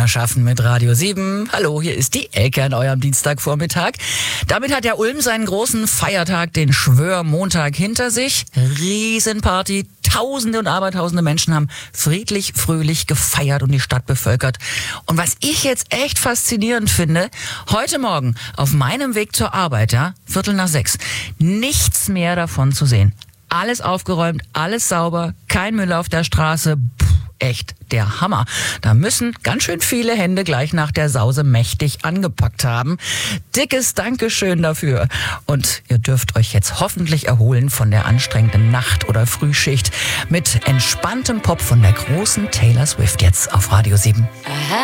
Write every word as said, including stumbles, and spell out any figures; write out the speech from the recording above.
Männer schaffen mit Radio sieben. Hallo, hier ist die Elke an eurem Dienstagvormittag. Damit hat der Ulm seinen großen Feiertag, den Schwörmontag, hinter sich. Riesenparty, Tausende und Abertausende Menschen haben friedlich, fröhlich gefeiert und die Stadt bevölkert. Und was ich jetzt echt faszinierend finde, heute Morgen auf meinem Weg zur Arbeit, ja, Viertel nach sechs, nichts mehr davon zu sehen. Alles aufgeräumt, alles sauber, kein Müll auf der Straße. Puh, echt der Hammer. Da müssen ganz schön viele Hände gleich nach der Sause mächtig angepackt haben. Dickes Dankeschön dafür. Und ihr dürft euch jetzt hoffentlich erholen von der anstrengenden Nacht- oder Frühschicht mit entspanntem Pop von der großen Taylor Swift jetzt auf Radio sieben. Aha.